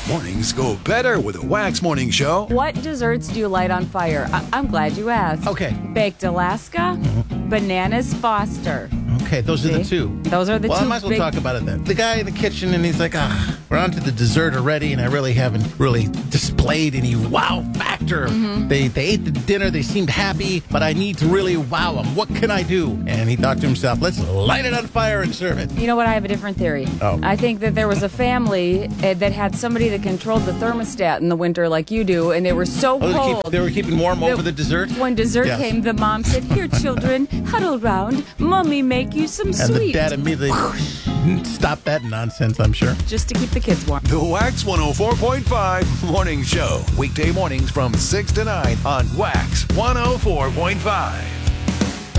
Mornings go better with a Wax Morning Show. What desserts do you light on fire? I'm glad you asked. Okay. Baked Alaska, Bananas Foster. Okay, those are the two. Those are the Well, two I might as well big... talk about it then. The guy in the kitchen, and he's like, we're on to the dessert already, and I really haven't really displayed any wow factor. They ate the dinner, they seemed happy, but I need to really wow them. What can I do? And he thought to himself, let's light it on fire and serve it. You know what? I have a different theory. Oh. I think that there was a family that had somebody that controlled the thermostat in the winter like you do, and they were so cold. They were keeping warm over the dessert? When dessert Yes. came, the mom said, "Here, children, huddle round. Mommy make you some And sweet." the dad immediately stopped that nonsense, I'm sure. Just to keep the kids warm. The Wax 104.5 Morning Show. Weekday mornings from 6 to 9 on Wax 104.5.